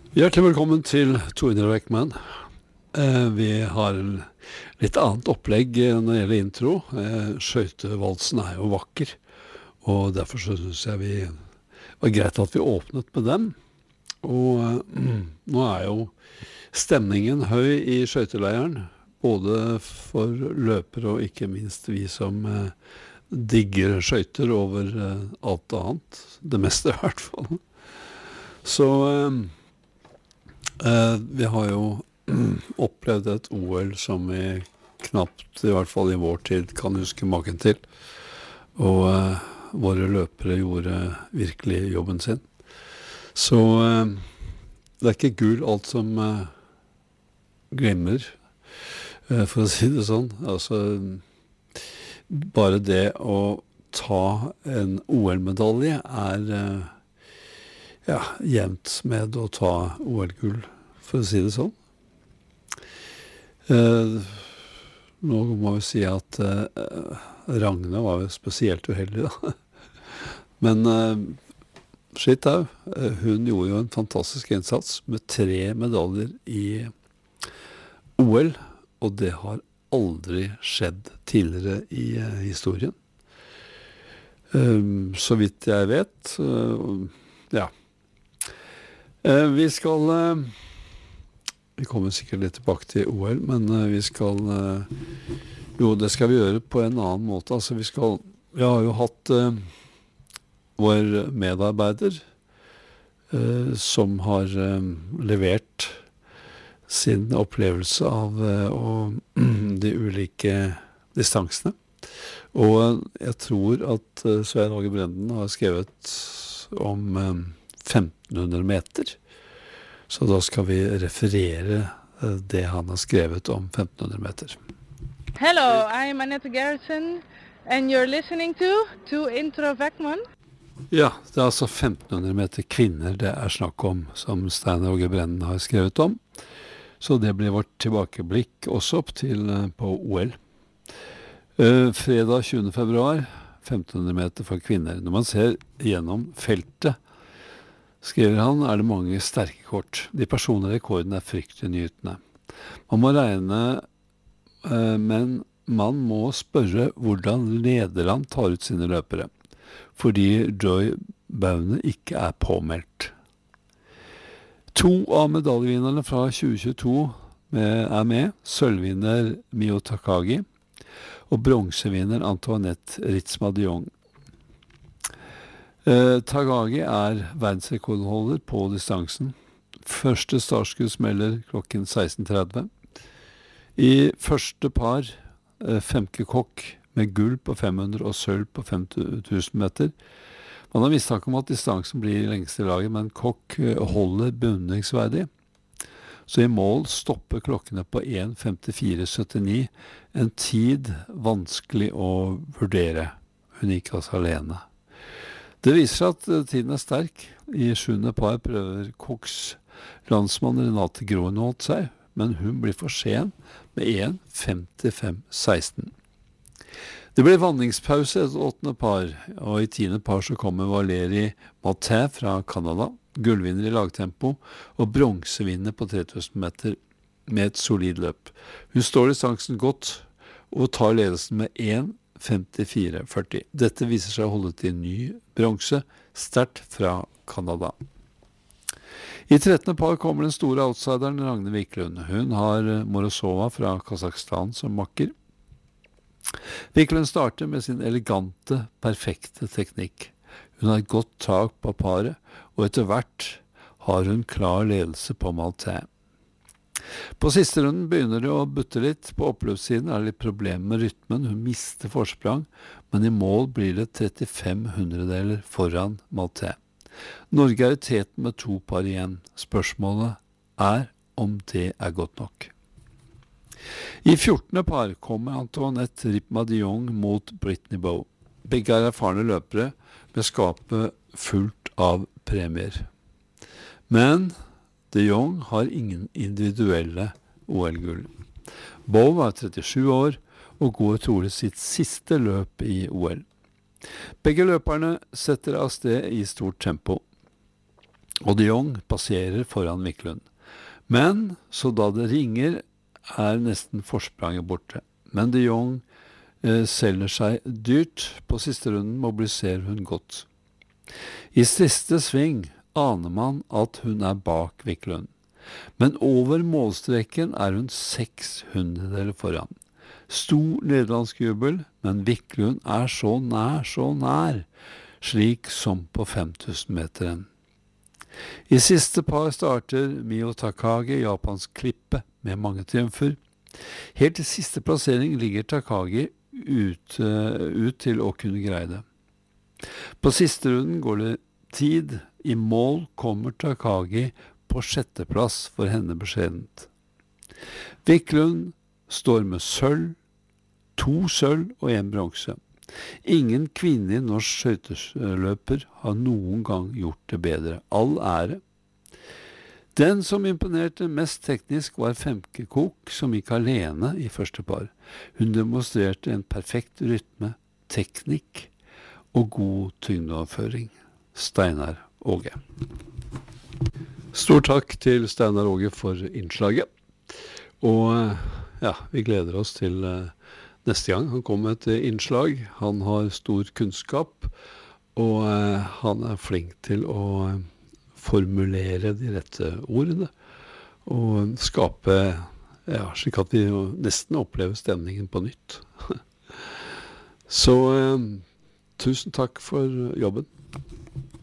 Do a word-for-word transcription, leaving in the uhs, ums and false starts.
Hjertelig velkommen til Tore Beckmann. Eh, vi har en litt annet opplegg eh, når det gjelder intro. Eh, Skøytevalsen er jo vakker, og derfor så synes jeg vi var greit at vi åpnet med dem. Og eh, nå er jo stemningen høy i skøyteleiren, både for løpere og ikke minst vi som eh, digger skøyter over eh, alt annet. Det meste i hvert fall. Så eh, Eh, vi har jo opplevd et O L som vi knapt, i hvert fall i vår tid, kan huske maken til. Og eh, våre løpere gjorde virkelig jobben sin. Så eh, det er ikke gull alt som eh, glemmer, eh, for å si det sånn. Altså, bare det å ta en O L-medalje er... Eh, Ja, jevnt med å ta O L-gull, for å si det sånn. Eh, nå må vi si at eh, Ragne var jo spesielt uheldig, da. Men eh, skitt au, eh, hun gjorde jo en fantastisk innsats med tre medaljer i O L, og det har aldri skjedd tidligere i eh, historien. Eh, så vidt jeg vet, eh, ja. Eh, vi skal, eh, vi kommer sikkert litt tilbake til O L, men eh, vi skal, eh, jo det skal vi gjøre på en annen måte. Altså vi skal, vi har jo hatt eh, vår medarbeider eh, som har eh, levert sin opplevelse av eh, og, de ulike distansene. Og jeg tror at eh, Svein Åge Brenden har skrevet om eh, femten hundre meter. Så da skal vi referere uh, det han har skrevet om femten hundre meter. Hello, I'm Annette Gerritsen, and you're listening to To Intro Beckmann. Ja, det er altså femten hundre meter kvinner det er snakk om, som Stein Åge Brenden har skrevet om. Så det blir vårt tilbakeblikk også opp til uh, på O L. Uh, fredag tjuende februar, femten hundre meter for kvinner. Når man ser gjennom feltet, skriver han, er det mange sterke kort. De personlige rekordene er fryktelig nytende. Man må regne, eh, men man må spørre hvordan Nederland tar ut sine løpere, fordi Joy Baune ikke er påmeldt. To av medaljevinnerne fra tjue tjueto med, er med, sølvvinner Mio Takagi og bronsevinner Antoinette Ritzma-Diong. Eh, Takagi er verdensrekordholder på distansen. Første startskudd smeller klokken seksten tretti. I første par, eh, Femke Kokk med gull på fem hundre og sølv på fem tusen meter. Man har mistanke om at distansen blir i lengste laget, men Kokk eh, holder beundringsverdig. Så i mål stopper klokkene på en femtifire syttini, en tid vanskelig å vurdere. Hun gikk altså alene. Det viser seg at tiden er sterk. I sjuende par prøver Kokks landsmann Renate Groen holdt seg, men hun blir for sen med en femtifem seksten. Det blir vandringspause etter åttende par, og i tiende par så kommer Valérie Martin fra Canada, gullvinner i lagtempo og bronsevinner på tre tusen meter med et solid løp. Hun står distansen godt og tar ledelsen med en femtifire førti. Dette viser seg å holde til ny bronse, sterkt fra Canada. I trettende par kommer den store outsideren Ragne Wiklund. Hun har Morozova fra Kazakhstan som makker. Wiklund starter med sin elegante, perfekte teknikk. Hun har et godt tak på paret, og etter hvert har hun klar ledelse på Maltais. På siste runden begynner det å butte litt. På oppløpssiden er det litt problemer med rytmen. Hun mister forsprang, men i mål blir det trettifem hundredeler foran Maltais. Norge er i teten med to par igjen. Spørsmålet er om det er godt nok. I fjortende par kommer Antoinette Ritzma-Diong mot Brittany Bowe. Begge er erfarne løpere med skapet fullt av premier. Men de Jong har ingen individuelle O L-gull. Bowe er trettisju år og går trolig sitt siste løp i O L. Begge løperne setter av sted i stort tempo. og de Jong passerer foran Wiklund. Men så da det ringer, er nesten forspranget borte. Men de Jong eh, selger seg dyrt. På siste runden mobiliserer hun godt. I siste sving aner man at hun er bak Wiklund. Men over målstreken er hun seks hundredeler foran. Stor nederlandsk jubel, men Wiklund er så nær, så nær, slik som på fem tusen meteren. I siste par starter Mio Takagi, Japans klippe, med mange triumfer. Helt til siste plassering ligger Takagi ut, uh, ut til å kunne greie det. På siste runden går det tid. I mål kommer Takagi på sjetteplass for henne beskjedent. Wiklund står med sølv, to sølv og en bronse. Ingen kvinne i norsk skøyteløper har noen gang gjort det bedre. All ære. Den som imponerte mest teknisk var Femke Kok, som gikk alene i første par. Hun demonstrerte en perfekt rytme, teknikk og god tyngdeoverføring. Steinar Åge. Stor takk til Steinar Åge for innslaget. Og ja, vi gleder oss til neste gang han kommer med et innslag. Han har stor kunnskap, og han er flink til å formulere de rette ordene, og skape, ja, slik at vi nesten opplever stemningen på nytt. Så tusen takk for jobben.